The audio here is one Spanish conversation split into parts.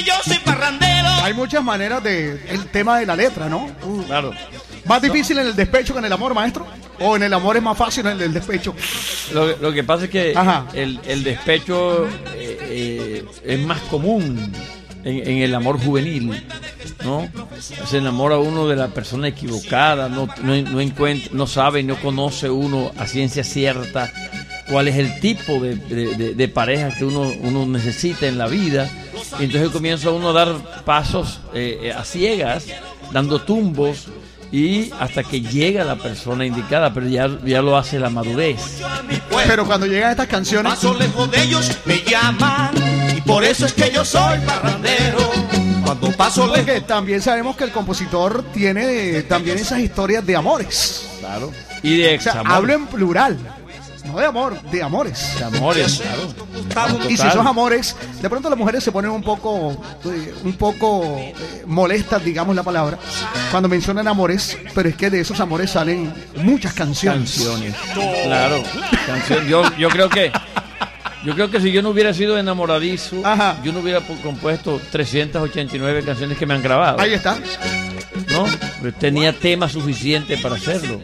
yo soy parrandero. Hay muchas maneras el tema de la letra, ¿no? Claro. ¿Más difícil en el despecho que en el amor, maestro? ¿O en el amor es más fácil en el despecho? Lo que pasa es que el despecho es más común en el amor juvenil, ¿no? Se enamora uno de la persona equivocada, no sabe, no conoce uno a ciencia cierta cuál es el tipo de pareja que uno necesita en la vida. Y entonces comienza uno a dar pasos a ciegas, dando tumbos, y hasta que llega la persona indicada, pero ya lo hace la madurez. Pero cuando llegan estas canciones, paso lejos de ellos me llaman, y por eso es que yo soy parrandero. Cuando paso lejos. Porque también sabemos que el compositor tiene también esas historias de amores. Claro. Y de examor. O sea, hablo en plural. No de amor, de amores. De amores, claro. Y si esos amores, de pronto las mujeres se ponen un poco molestas, digamos la palabra, cuando mencionan amores, pero es que de esos amores salen muchas canciones. Claro. Yo creo que si yo no hubiera sido enamoradizo, yo no hubiera compuesto 389 canciones que me han grabado. Ahí está. ¿No? Pero tenía tema suficiente para hacerlo.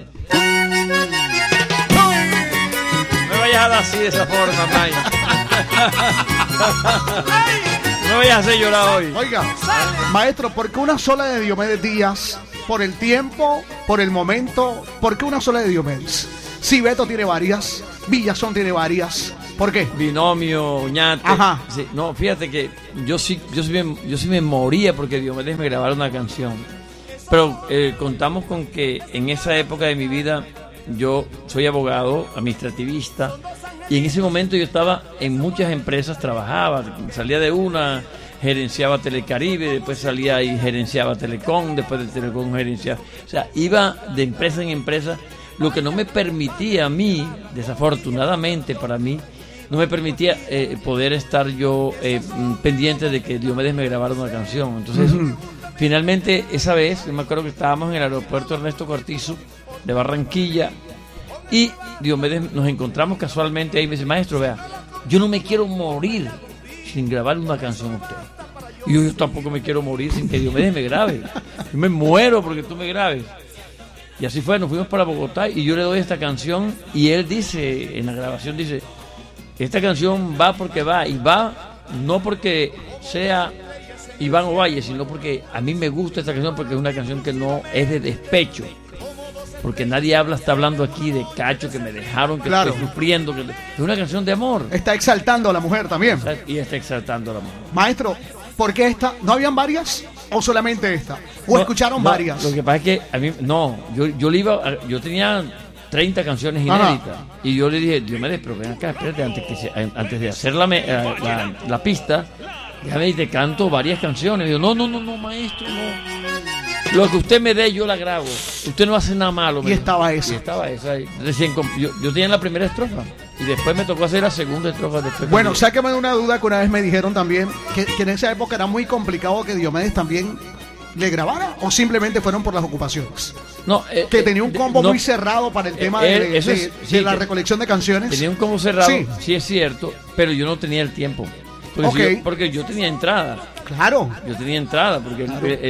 Así de esa forma, May. No vayas a hacer llorar hoy. Oiga, maestro, ¿por qué una sola de Diomedes Díaz? ¿Por el tiempo? ¿Por el momento? ¿Por qué una sola de Diomedes? Si Beto tiene varias, Villazón tiene varias, ¿por qué? Binomio, Oñate. Ajá. Sí, no, fíjate que yo sí me moría porque Diomedes me grabara una canción. Pero contamos con que en esa época de mi vida yo soy abogado, administrativista, y en ese momento yo estaba en muchas empresas, trabajaba, salía de una, gerenciaba Telecaribe, después salía y gerenciaba Telecom, después de Telecom gerenciaba, o sea, iba de empresa en empresa, lo que no me permitía a mí, desafortunadamente para mí, no me permitía poder estar yo pendiente de que Diomedes me grabara una canción. Entonces, finalmente, esa vez, yo me acuerdo que estábamos en el aeropuerto Ernesto Cortizo de Barranquilla, y Diomedes, nos encontramos casualmente ahí, y me dice: maestro, vea, yo no me quiero morir sin grabarle una canción a usted. Y yo tampoco me quiero morir sin que Diomedes me grabe. Yo me muero porque tú me grabes. Y así fue, nos fuimos para Bogotá y yo le doy esta canción, y él dice, en la grabación dice: esta canción va porque va, y va no porque sea Iván Ovalle, sino porque a mí me gusta esta canción, porque es una canción que no es de despecho. Porque nadie está hablando aquí de cacho, que me dejaron, que estoy sufriendo, que es una canción de amor. Está exaltando a la mujer también. Y está exaltando a la mujer. Maestro, ¿por qué esta? ¿No habían varias? ¿O solamente esta? ¿O escucharon varias? Lo que pasa es que a mí, yo tenía 30 canciones inéditas. Y yo le dije: Diomedes, pero ven acá, espérate, antes de hacer la pista, déjame, te canto varias canciones. Y yo, no, maestro, no. Lo que usted me dé, yo la grabo. Usted no hace nada malo. Y estaba esa. Ahí. Yo tenía la primera estrofa. Y después me tocó hacer la segunda estrofa. Bueno, sáqueme de una duda que una vez me dijeron también que en esa época era muy complicado que Diomedes también le grabara, o simplemente fueron por las ocupaciones. No, que tenía un combo muy cerrado para el tema de la recolección de canciones. Tenía un combo cerrado, sí es cierto, pero yo no tenía el tiempo. Porque yo tenía entrada. Claro. Yo tenía entrada, porque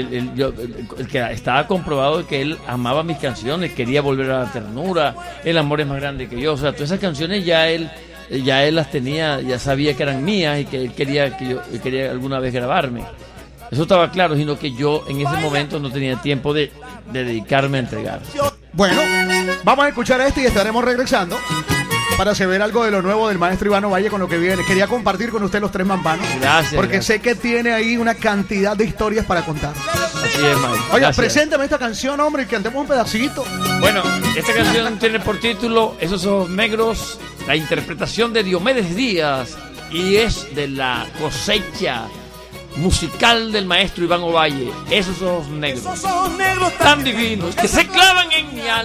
el que estaba comprobado que él amaba mis canciones, quería volver a la ternura, el amor es más grande que yo. O sea, todas esas canciones ya él las tenía, ya sabía que eran mías y que él quería alguna vez grabarme. Eso estaba claro, sino que yo en ese momento no tenía tiempo de dedicarme a entregar. Bueno, vamos a escuchar esto y estaremos regresando para saber algo de lo nuevo del maestro Iván Ovalle con lo que viene. Quería compartir con usted los tres mampanos. Gracias. Porque sé que tiene ahí una cantidad de historias para contar. Así es, maestro. Oiga, preséntame esta canción, hombre, y cantemos un pedacito. Bueno, esta canción tiene por título Esos ojos negros, la interpretación de Diomedes Díaz, y es de la cosecha musical del maestro Iván Ovalle. Esos ojos negros tan divinos que se clavan en mi alma.